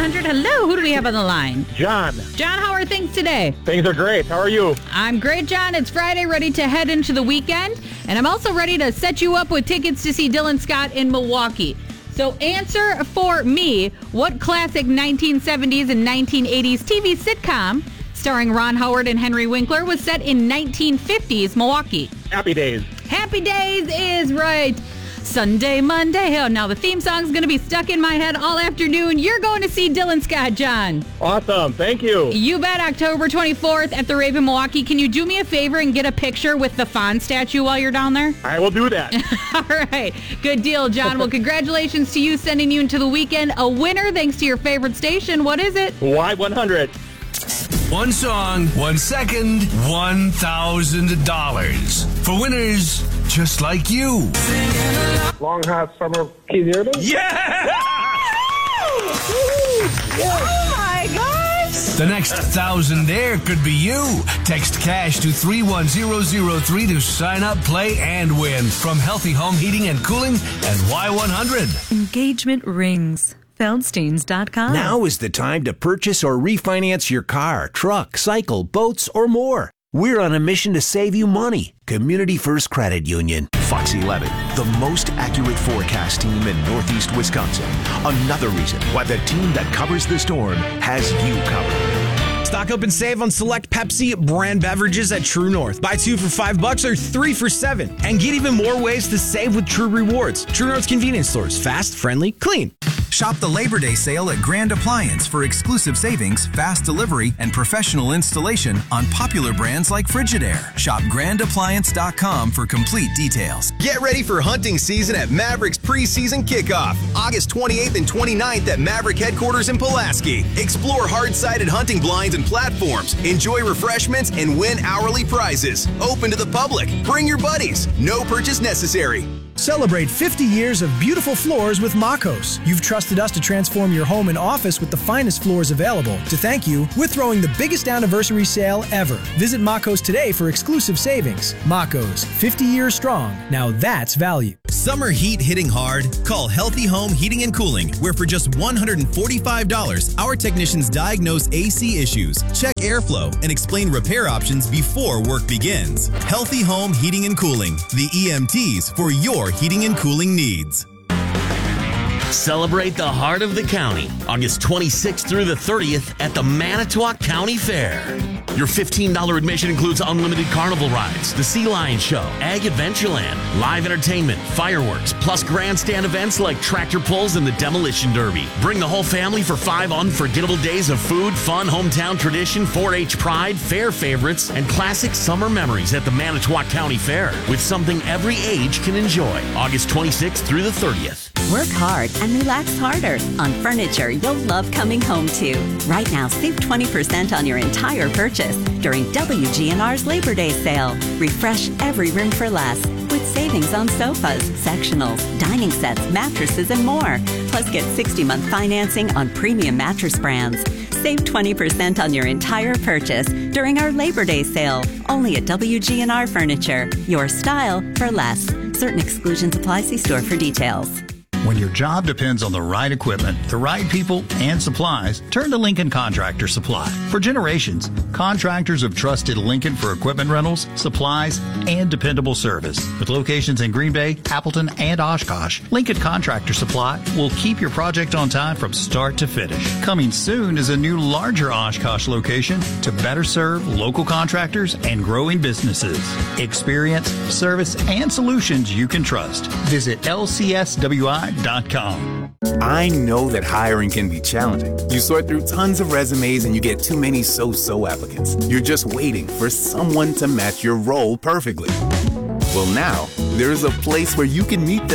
Y100. Hello, who do we have on the line? John. John, how are things today? Things are great. How are you? I'm great, John. It's Friday, ready to head into the weekend. And I'm also ready to set you up with tickets to see Dylan Scott in Milwaukee. So answer for me, what classic 1970s and 1980s TV sitcom starring Ron Howard and Henry Winkler was set in 1950s Milwaukee? Happy Days. Happy Days is right. Sunday, Monday. Oh, now the theme song's going to be stuck in my head all afternoon. You're going to see Dylan Scott, John. Awesome. Thank you. You bet. October 24th at the Raven Milwaukee. Can you do me a favor and get a picture with the Fawn statue while you're down there? I will do that. All right. Good deal, John. Well, congratulations to you, sending you into the weekend. A winner thanks to your favorite station. What is it? Y100. One song, 1 second, $1,000. For winners just like you. Long Hot Summer. Keith Urban? Yeah! Oh, my gosh. The next 1,000 there could be you. Text cash to 31003 to sign up, play, and win from Healthy Home Heating and Cooling and Y100. Engagement rings. Feldsteins.com. Now is the time to purchase or refinance your car, truck, cycle, boats, or more. We're on a mission to save you money. Community First Credit Union. Fox 11, the most accurate forecast team in Northeast Wisconsin. Another reason why the team that covers the storm has you covered. Stock up and save on select Pepsi brand beverages at True North. Buy 2 for $5 or 3 for $7. And get even more ways to save with True Rewards. True North's convenience stores. Fast, friendly, clean. Shop the Labor Day sale at Grand Appliance for exclusive savings, fast delivery, and professional installation on popular brands like Frigidaire. Shop grandappliance.com for complete details. Get ready for hunting season at Mavericks preseason kickoff, August 28th and 29th at Maverick headquarters in Pulaski. Explore hard-sided hunting blinds and platforms, enjoy refreshments, and win hourly prizes. Open to the public. Bring your buddies. No purchase necessary. Celebrate 50 years of beautiful floors with Makos. You've trusted us to transform your home and office with the finest floors available. To thank you, we're throwing the biggest anniversary sale ever. Visit Makos today for exclusive savings. Makos, 50 years strong. Now that's value. Summer heat hitting hard? Call Healthy Home Heating and Cooling, where for just $145, our technicians diagnose AC issues, check airflow, and explain repair options before work begins. Healthy Home Heating and Cooling, the EMTs for your heating and cooling needs. Celebrate the heart of the county, August 26th through the 30th at the Manitowoc County Fair. Your $15 admission includes unlimited carnival rides, the Sea Lion Show, Ag Adventureland, live entertainment, fireworks, plus grandstand events like tractor pulls and the Demolition Derby. Bring the whole family for 5 unforgettable days of food, fun, hometown tradition, 4-H pride, fair favorites, and classic summer memories at the Manitowoc County Fair with something every age can enjoy. August 26th through the 30th. Work hard and relax harder on furniture you'll love coming home to. Right now, save 20% on your entire purchase during WGNR's Labor Day sale. Refresh every room for less with savings on sofas, sectionals, dining sets, mattresses, and more. Plus, get 60-month financing on premium mattress brands. Save 20% on your entire purchase during our Labor Day sale. Only at WGNR Furniture. Your style for less. Certain exclusions apply. See store for details. When your job depends on the right equipment, the right people, and supplies, turn to Lincoln Contractor Supply. For generations, contractors have trusted Lincoln for equipment rentals, supplies, and dependable service. With locations in Green Bay, Appleton, and Oshkosh, Lincoln Contractor Supply will keep your project on time from start to finish. Coming soon is a new, larger Oshkosh location to better serve local contractors and growing businesses. Experience, service, and solutions you can trust. Visit lcswi.com. I know that hiring can be challenging. You sort through tons of resumes and you get too many so-so applicants. You're just waiting for someone to match your role perfectly. Well, now, there's a place where you can meet them